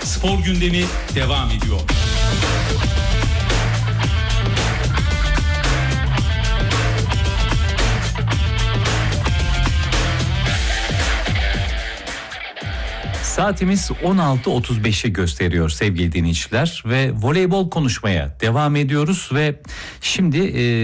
Spor gündemi devam ediyor. Saatimiz 16.35'i gösteriyor sevgili dinleyiciler ve voleybol konuşmaya devam ediyoruz ve şimdi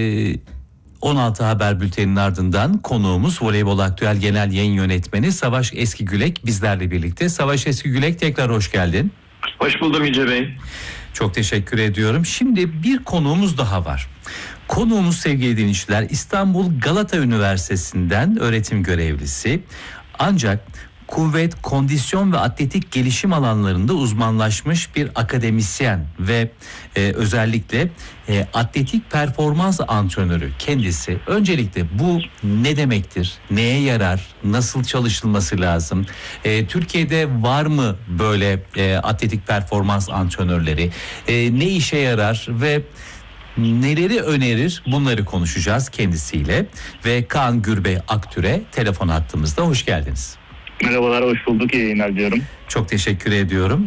16 Haber Bülteni'nin ardından konuğumuz Voleybol Aktüel Genel Yayın Yönetmeni Savaş Eskigülek bizlerle birlikte. Savaş Eskigülek, tekrar hoş geldin. Hoş buldum İlce Bey. Çok teşekkür ediyorum. Şimdi bir konuğumuz daha var. Konuğumuz sevgili dinleyiciler İstanbul Galata Üniversitesi'nden öğretim görevlisi, ancak kuvvet, kondisyon ve atletik gelişim alanlarında uzmanlaşmış bir akademisyen ve özellikle atletik performans antrenörü kendisi. Öncelikle bu ne demektir? Neye yarar? Nasıl çalışılması lazım? Türkiye'de var mı böyle atletik performans antrenörleri? Ne işe yarar ve neleri önerir? Bunları konuşacağız kendisiyle. Ve Kaan Gürbey Aktür'e telefon hattımızda. Hoş geldiniz. Merhabalar, hoş bulduk. İyi yayınlar diyorum. Çok teşekkür ediyorum.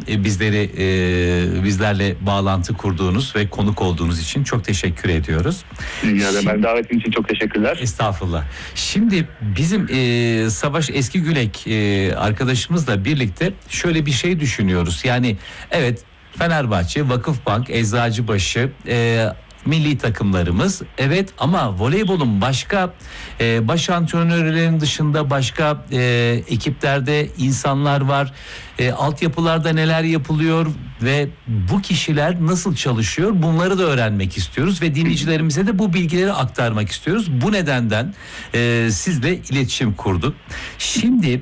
Bizlerle bağlantı kurduğunuz ve konuk olduğunuz için çok teşekkür ediyoruz. Ben davetin için çok teşekkürler. Estağfurullah. Şimdi bizim Savaş Eskigülek arkadaşımızla birlikte şöyle bir şey düşünüyoruz. Yani evet, Fenerbahçe, Vakıfbank, Eczacıbaşı, milli takımlarımız, evet, ama voleybolun başka baş antrenörlerin dışında başka ekiplerde insanlar var. Altyapılarda neler yapılıyor ve bu kişiler nasıl çalışıyor, bunları da öğrenmek istiyoruz ve dinleyicilerimize de bu bilgileri aktarmak istiyoruz. Bu nedenden sizle iletişim kurduk. Şimdi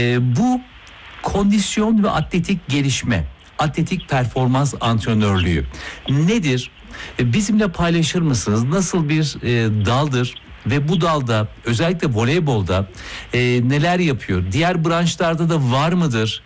bu kondisyon ve atletik gelişme, atletik performans antrenörlüğü nedir? Bizimle paylaşır mısınız? Nasıl bir daldır ve bu dalda özellikle voleybolda neler yapıyor? Diğer branşlarda da var mıdır?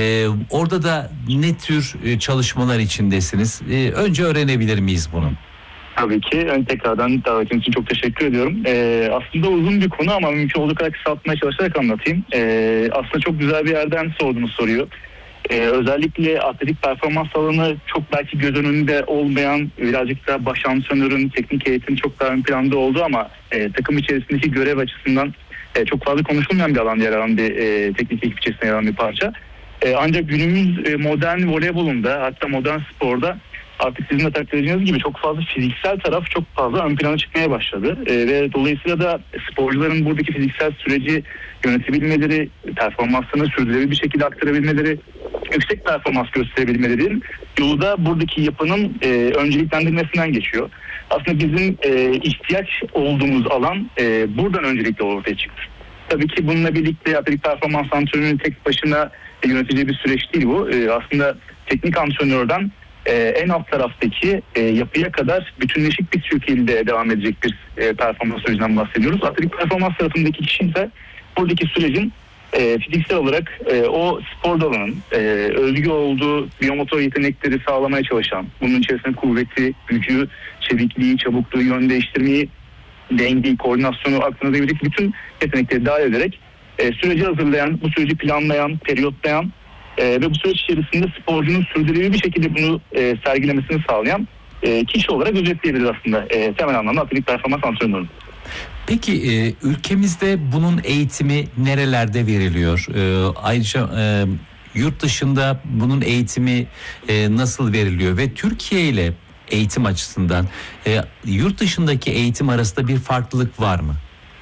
Orada da ne tür çalışmalar içindesiniz? Önce öğrenebilir miyiz bunu? Tabii ki. Tekrardan davetin için çok teşekkür ediyorum. Aslında uzun bir konu ama mümkün olduğu kadar kısaltmaya çalışarak anlatayım. Aslında çok güzel bir yerden sorduğunuz soruyu. Özellikle atletik performans alanı çok belki göz önünde olmayan, birazcık da baş antrenörün teknik eğitim çok daha ön planda oldu ama takım içerisindeki görev açısından çok fazla konuşulmayan bir alan yer alan bir teknik ekip içerisinde yer alan bir parça. Ancak günümüz modern voleybolunda, hatta modern sporda artık sizin de takdir edeceğiniz gibi çok fazla fiziksel taraf çok fazla ön plana çıkmaya başladı. Ve dolayısıyla da sporcuların buradaki fiziksel süreci yönetebilmeleri, performanslarını sürdürülebilir bir şekilde aktarabilmeleri, yüksek performans gösterebilmelerinin yolu da buradaki yapının önceliklendirmesinden geçiyor. Aslında bizim ihtiyaç olduğumuz alan buradan öncelikle ortaya çıktı. Tabii ki bununla birlikte atletik performans antrenörünün tek başına yöneteceği bir süreç değil bu. Aslında teknik antrenörden en alt taraftaki yapıya kadar bütünleşik bir şekilde devam edecek bir performans sürecinden bahsediyoruz. Atletik performans tarafındaki kişi ise buradaki sürecin fiziksel olarak o spor dalının özgü olduğu biyomotor yetenekleri sağlamaya çalışan, bunun içerisinde kuvveti, gücü, çevikliği, çabukluğu, yön değiştirmeyi, dengeyi, koordinasyonu aklına gelecek bütün yetenekleri dahil ederek süreci hazırlayan, bu süreci planlayan, periyotlayan ve bu süreç içerisinde sporcunun sürdürülebilir bir şekilde bunu sergilemesini sağlayan kişi olarak özetleyebiliriz aslında temel anlamda atletik performans antrenörü. Peki ülkemizde bunun eğitimi nerelerde veriliyor? Ayrıca yurt dışında bunun eğitimi nasıl veriliyor ve Türkiye ile eğitim açısından yurt dışındaki eğitim arasında bir farklılık var mı?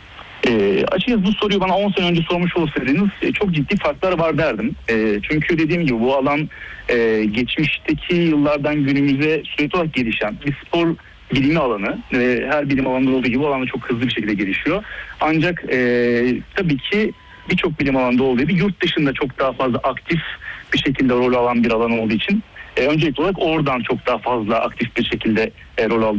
Açıkçası bu soruyu bana 10 sene önce sormuş olsaydınız çok ciddi farklar var derdim. Çünkü dediğim gibi bu alan geçmişteki yıllardan günümüze sürekli olarak gelişen bir spor bilimi alanı ve her bilim alanında olduğu gibi bu alanda çok hızlı bir şekilde gelişiyor. Ancak tabii ki birçok bilim alanında olduğu gibi yurt dışında çok daha fazla aktif bir şekilde rol alan bir alan olduğu için öncelikli olarak oradan çok daha fazla aktif bir şekilde rol aldı.